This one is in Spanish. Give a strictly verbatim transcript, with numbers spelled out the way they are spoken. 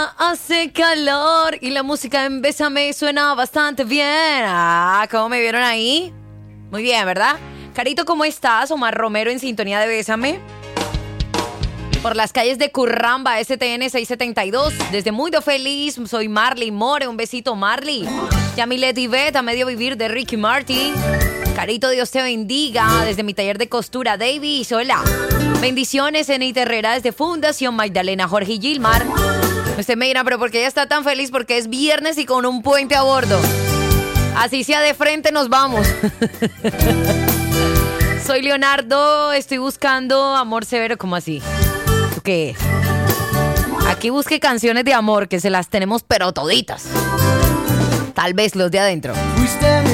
día hace calor y la música en Bésame suena bastante bien. Ah, ¿cómo me vieron ahí? Muy bien, ¿verdad? Carito, ¿cómo estás? Omar Romero en sintonía de Bésame. Por las calles de Curramba, S T N seiscientos setenta y dos. Desde Muy do Feliz, soy Marley More. Un besito, Marley. Yamilet Ivette, a medio vivir de Ricky Martin. Carito, Dios te bendiga. Desde mi taller de costura, Davis. Hola. Bendiciones, Enita Herrera, desde Fundación Magdalena, Jorge y Gilmar. Usted me dirá, pero ¿por qué ella está tan feliz? Porque es viernes y con un puente a bordo. Así sea de frente, nos vamos. Soy Leonardo, estoy buscando amor severo. ¿Cómo así? ¿Qué es? Aquí busque canciones de amor, que se las tenemos pero toditas. Tal vez los de adentro. Fuiste